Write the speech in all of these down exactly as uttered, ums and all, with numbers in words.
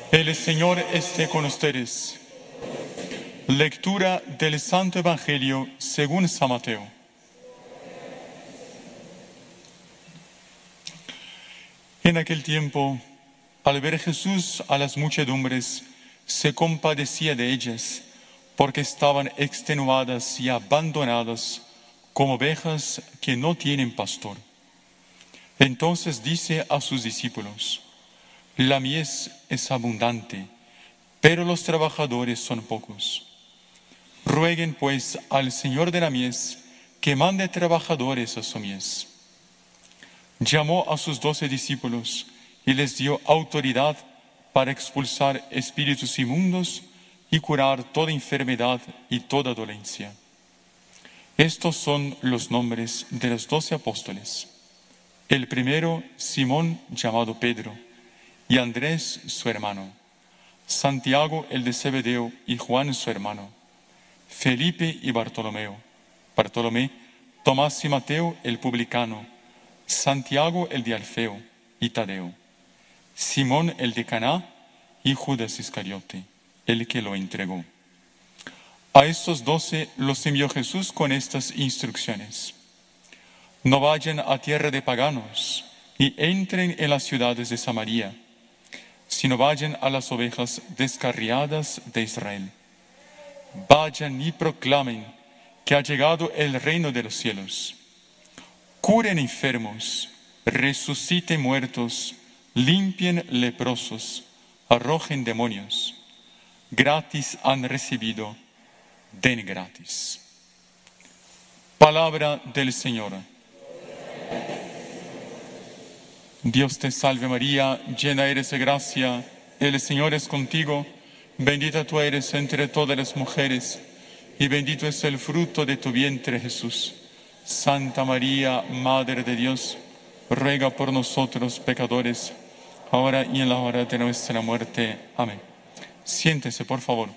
El Señor esté con ustedes. Lectura del Santo Evangelio según San Mateo. En aquel tiempo, al ver Jesús a las muchedumbres, se compadecía de ellas, porque estaban extenuadas y abandonadas como ovejas que no tienen pastor. Entonces dice a sus discípulos: la mies es abundante, pero los trabajadores son pocos. Rueguen pues al Señor de la mies que mande trabajadores a su mies. Llamó a sus doce discípulos y les dio autoridad para expulsar espíritus inmundos y curar toda enfermedad y toda dolencia. Estos son los nombres de los doce apóstoles. El primero, Simón, llamado Pedro, y Andrés, su hermano, Santiago, el de Zebedeo, y Juan, su hermano, Felipe y Bartolomeo, Bartolomé, Tomás y Mateo, el publicano, Santiago, el de Alfeo, y Tadeo, Simón, el de Caná, y Judas Iscariote, el que lo entregó. A estos doce los envió Jesús con estas instrucciones: no vayan a tierra de paganos, y entren en las ciudades de Samaria, sino vayan a las ovejas descarriadas de Israel. Vayan y proclamen que ha llegado el reino de los cielos. Curen enfermos, resuciten muertos, limpien leprosos, arrojen demonios. Gratis han recibido, den gratis. Palabra del Señor. Dios te salve María, llena eres de gracia, el Señor es contigo, bendita tú eres entre todas las mujeres, y bendito es el fruto de tu vientre Jesús. Santa María, Madre de Dios, ruega por nosotros pecadores, ahora y en la hora de nuestra muerte. Amén. Siéntese, por favor.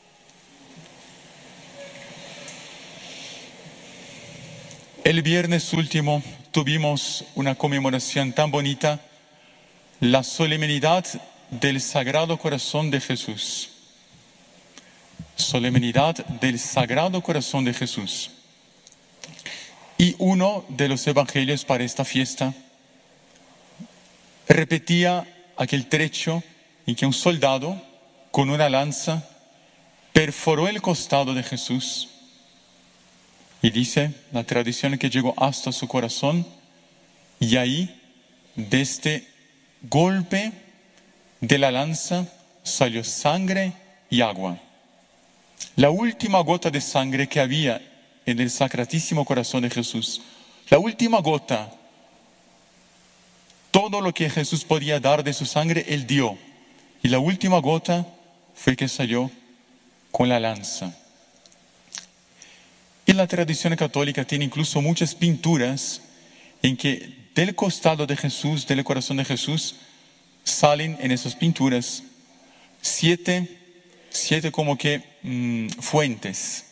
El viernes último tuvimos una conmemoración tan bonita, la solemnidad del Sagrado Corazón de Jesús. Solemnidad del Sagrado Corazón de Jesús. Y uno de los evangelios para esta fiesta repetía aquel trecho en que un soldado con una lanza perforó el costado de Jesús. Y dice la tradición que llegó hasta su corazón, y ahí, de este golpe de la lanza, salió sangre y agua. La última gota de sangre que había en el Sacratísimo Corazón de Jesús. La última gota. Todo lo que Jesús podía dar de su sangre, Él dio. Y la última gota fue que salió con la lanza. Y la tradición católica tiene incluso muchas pinturas en que del costado de Jesús, del corazón de Jesús, salen en esas pinturas siete, siete como que mmm, fuentes.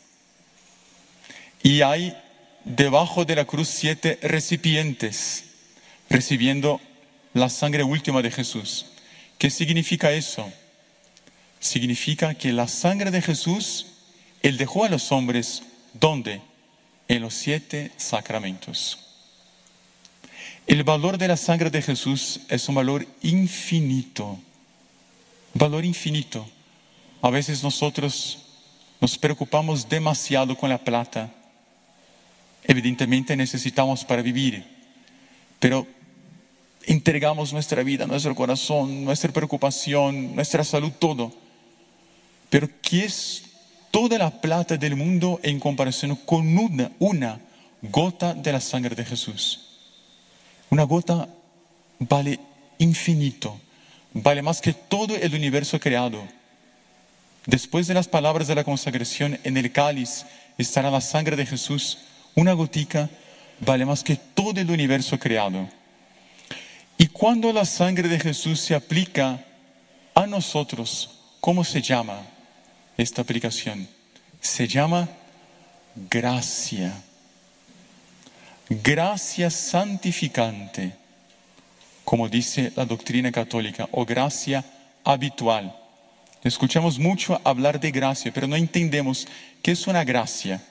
Y hay debajo de la cruz siete recipientes recibiendo la sangre última de Jesús. ¿Qué significa eso? Significa que la sangre de Jesús, Él dejó a los hombres. ¿Dónde? En los siete sacramentos. El valor de la sangre de Jesús es un valor infinito. Valor infinito. A veces nosotros nos preocupamos demasiado con la plata. Evidentemente necesitamos para vivir. Pero entregamos nuestra vida, nuestro corazón, nuestra preocupación, nuestra salud, todo. Pero ¿qué es toda la plata del mundo en comparación con una, una gota de la sangre de Jesús? Una gota vale infinito, vale más que todo el universo creado. Después de las palabras de la consagración, en el cáliz estará la sangre de Jesús. Una gotica vale más que todo el universo creado. Y cuando la sangre de Jesús se aplica a nosotros, ¿cómo se llama esta aplicación? Se llama gracia. Gracia santificante, como dice la doctrina católica, o gracia habitual. Escuchamos mucho hablar de gracia, pero no entendemos qué es una gracia.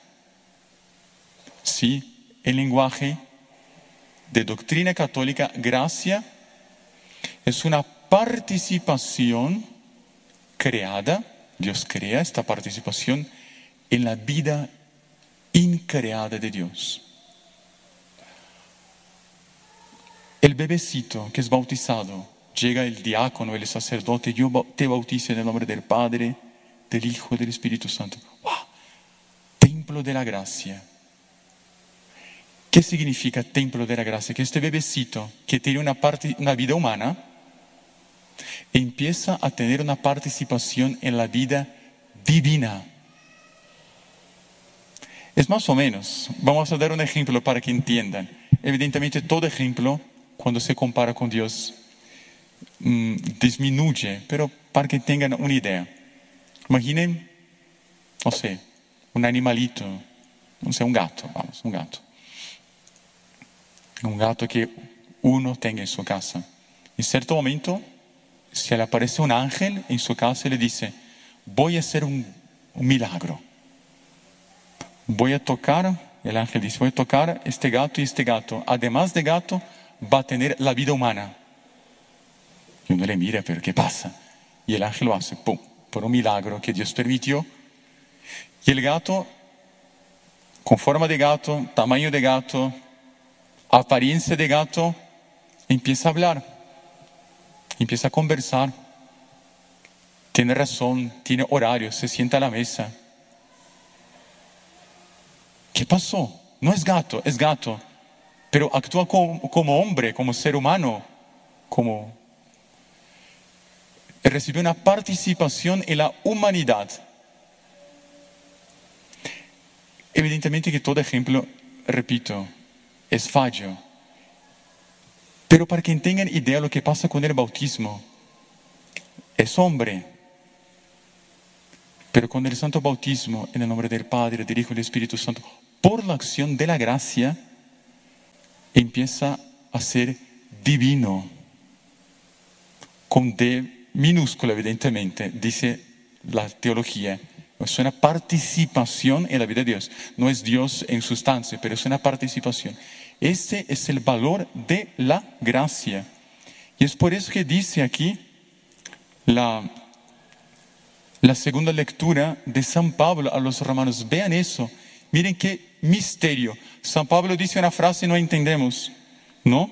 Sí, el lenguaje de doctrina católica, gracia es una participación creada, Dios crea esta participación en la vida increada de Dios. El bebecito que es bautizado, llega el diácono, el sacerdote, yo te bautizo en el nombre del Padre, del Hijo y del Espíritu Santo. ¡Wow! Templo de la gracia. ¿Qué significa templo de la gracia? Que este bebecito que tiene una, parte, una vida humana empieza a tener una participación en la vida divina. Es más o menos, vamos a dar un ejemplo para que entiendan. Evidentemente todo ejemplo, cuando se compara con Dios, mmm, disminuye, pero para que tengan una idea. Imaginen, no sé, un animalito, no sé, un gato, vamos, un gato. Un gato que uno tenga en su casa. En cierto momento, se le aparece un ángel en su casa y le dice, voy a hacer un, un milagro. Voy a tocar, el ángel dice, voy a tocar este gato y este gato. Además de gato, va a tener la vida humana. Y uno le mira, pero ¿qué pasa? Y el ángel lo hace, pum, por un milagro que Dios permitió. Y el gato, con forma de gato, tamaño de gato, apariencia de gato, empieza a hablar, empieza a conversar, tiene razón, tiene horario, se sienta a la mesa. ¿Qué pasó? No es gato, es gato, pero actúa como, como hombre, como ser humano, como... Recibe una participación en la humanidad. Evidentemente que todo ejemplo, repito, es fallo. Pero para que tengan idea de lo que pasa con el bautismo, es hombre. Pero con el santo bautismo, en el nombre del Padre, del Hijo y del Espíritu Santo, por la acción de la gracia, empieza a ser divino. Con D minúscula, evidentemente, dice la teología. Es una participación en la vida de Dios. No es Dios en sustancia, pero es una participación. Este es el valor de la gracia. Y es por eso que dice aquí la, la segunda lectura de San Pablo a los romanos. Vean eso. Miren qué misterio. San Pablo dice una frase y no entendemos. ¿No?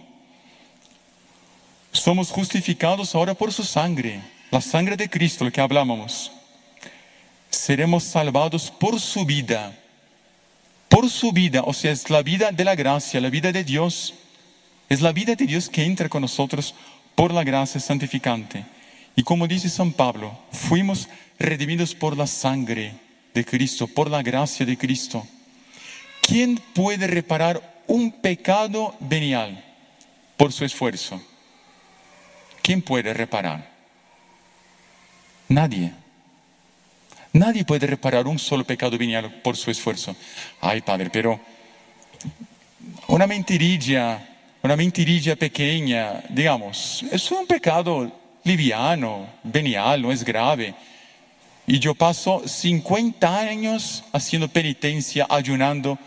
Somos justificados ahora por su sangre. La sangre de Cristo, lo que hablábamos. Seremos salvados por su vida. Por su vida, o sea, es la vida de la gracia, la vida de Dios. Es la vida de Dios que entra con nosotros por la gracia santificante. Y como dice San Pablo, fuimos redimidos por la sangre de Cristo, por la gracia de Cristo. ¿Quién puede reparar un pecado venial por su esfuerzo? ¿Quién puede reparar? Nadie. Nadie puede reparar un solo pecado venial por su esfuerzo. Ay, Padre, pero una mentirilla, una mentirilla pequeña, digamos, es un pecado liviano, venial, no es grave. Y yo paso cincuenta años haciendo penitencia, ayunando.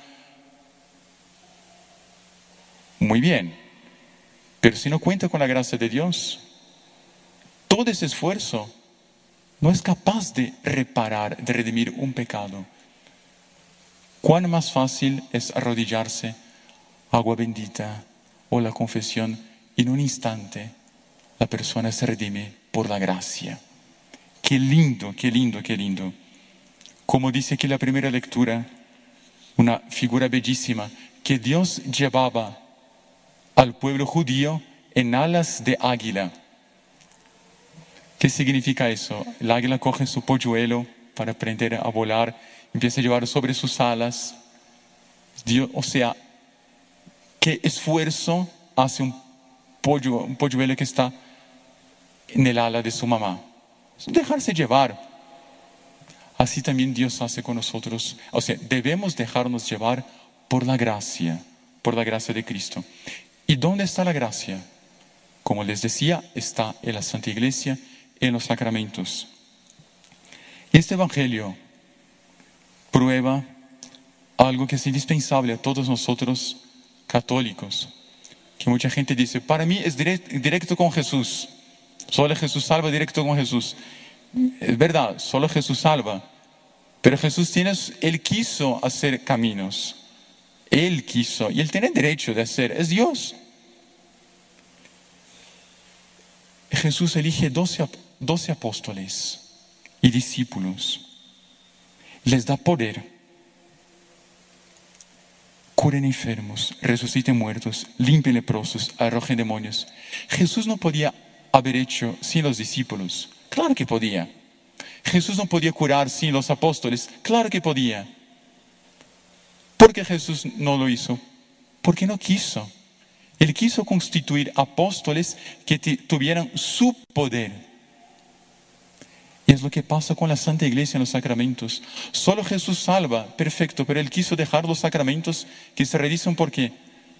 Muy bien. Pero si no cuenta con la gracia de Dios, todo ese esfuerzo no es capaz de reparar, de redimir un pecado. ¿Cuán más fácil es arrodillarse, agua bendita o la confesión? En un instante la persona se redime por la gracia. Qué lindo, qué lindo, qué lindo. Como dice aquí la primera lectura, una figura bellísima, que Dios llevaba al pueblo judío en alas de águila. ¿Qué significa eso? El águila coge su polluelo para aprender a volar, empieza a llevar sobre sus alas. Dios, o sea, ¿qué esfuerzo hace un, pollo, un polluelo que está en el ala de su mamá? Dejarse llevar. Así también Dios hace con nosotros. O sea, debemos dejarnos llevar por la gracia, por la gracia de Cristo. ¿Y dónde está la gracia? Como les decía, está en la Santa Iglesia, en los sacramentos. Este Evangelio prueba algo que es indispensable a todos nosotros católicos, que mucha gente dice, para mí es directo, directo con Jesús, solo Jesús salva, directo con Jesús. Es verdad, solo Jesús salva, pero Jesús tiene, Él quiso hacer caminos, Él quiso, y Él tiene derecho de hacer, es Dios. Jesús elige doce, doce apóstoles y discípulos, les da poder, curen enfermos, resuciten muertos, limpien leprosos, arrojen demonios. Jesús no podía haber hecho sin los discípulos, claro que podía. Jesús no podía curar sin los apóstoles, claro que podía. ¿Por qué Jesús no lo hizo? Porque no quiso. Él quiso constituir apóstoles que tuvieran su poder. Y es lo que pasa con la Santa Iglesia en los sacramentos. Solo Jesús salva, perfecto, pero Él quiso dejar los sacramentos que se realizan ¿por qué?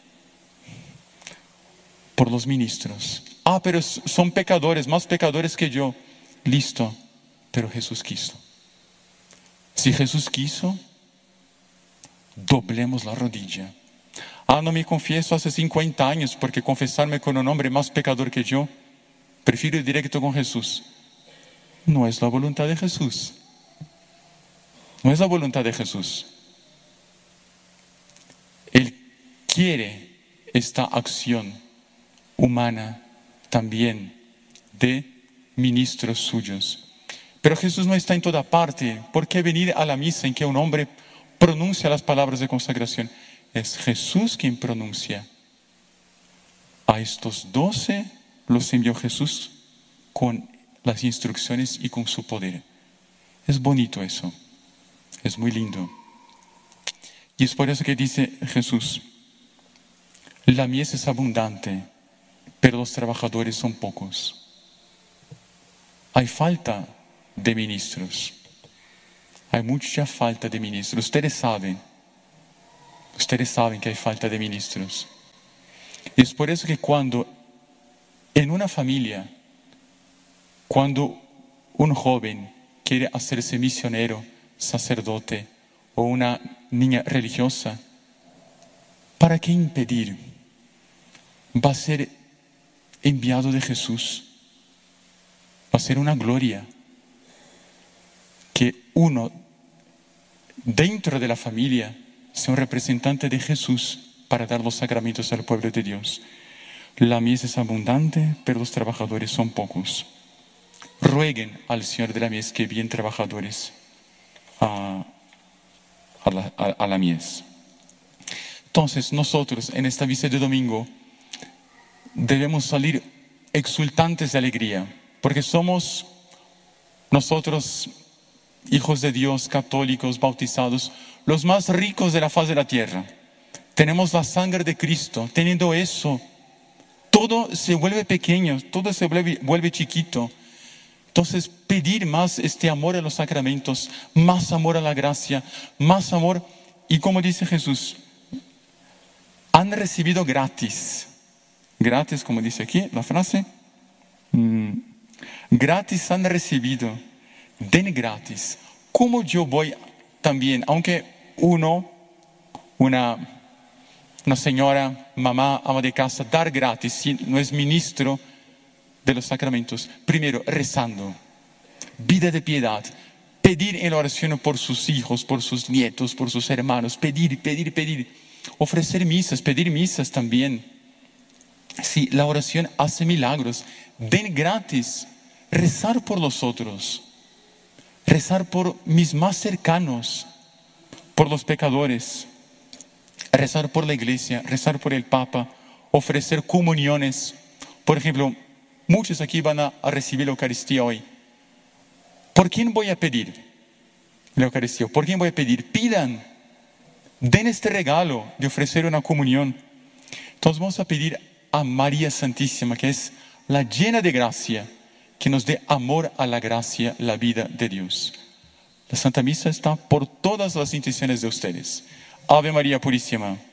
Por los ministros. Ah, pero son pecadores, más pecadores que yo. Listo, pero Jesús quiso. Si Jesús quiso, doblemos la rodilla. Ah, no me confieso hace cincuenta años porque confesarme con un hombre más pecador que yo, prefiero ir directo con Jesús. No es la voluntad de Jesús. No es la voluntad de Jesús. Él quiere esta acción humana también de ministros suyos. Pero Jesús no está en toda parte. ¿Por qué venir a la misa en que un hombre pronuncia las palabras de consagración? Es Jesús quien pronuncia. A estos doce los envió Jesús con las instrucciones y con su poder. Es bonito eso. Es muy lindo. Y es por eso que dice Jesús, la mies es abundante, pero los trabajadores son pocos. Hay falta de ministros. Hay mucha falta de ministros. Ustedes saben. Ustedes saben que hay falta de ministros. Y es por eso que cuando en una familia, cuando un joven quiere hacerse misionero, sacerdote o una niña religiosa, ¿para qué impedir? Va a ser enviado de Jesús. Va a ser una gloria que uno dentro de la familia sea un representante de Jesús para dar los sacramentos al pueblo de Dios. La mies es abundante, pero los trabajadores son pocos. Rueguen al Señor de la mies que envíe trabajadores a, a, la, a, a la mies. Entonces nosotros en esta misa de domingo debemos salir exultantes de alegría, porque somos nosotros hijos de Dios, católicos, bautizados, los más ricos de la faz de la tierra. Tenemos la sangre de Cristo. Teniendo eso, todo se vuelve pequeño, todo se vuelve, vuelve chiquito. Entonces, pedir más este amor a los sacramentos, más amor a la gracia, más amor. Y como dice Jesús, han recibido gratis. Gratis, como dice aquí la frase. Mm, gratis han recibido. Den gratis. ¿Cómo yo voy también, aunque uno, una, una señora, mamá, ama de casa, dar gratis, si no es ministro de los sacramentos? Primero, rezando, vida de piedad, pedir en la oración por sus hijos, por sus nietos, por sus hermanos, pedir, pedir, pedir, ofrecer misas, pedir misas también. Sí, la oración hace milagros. Den gratis, rezar por los otros. Rezar por mis más cercanos, por los pecadores, rezar por la iglesia, rezar por el Papa, ofrecer comuniones. Por ejemplo, muchos aquí van a, a recibir la Eucaristía hoy. ¿Por quién voy a pedir la Eucaristía? ¿Por quién voy a pedir? Pidan, den este regalo de ofrecer una comunión. Entonces vamos a pedir a María Santísima, que es la llena de gracia, que nos dé amor a la gracia, la vida de Dios. La Santa Misa está por todas las intenciones de ustedes. Ave María Purísima.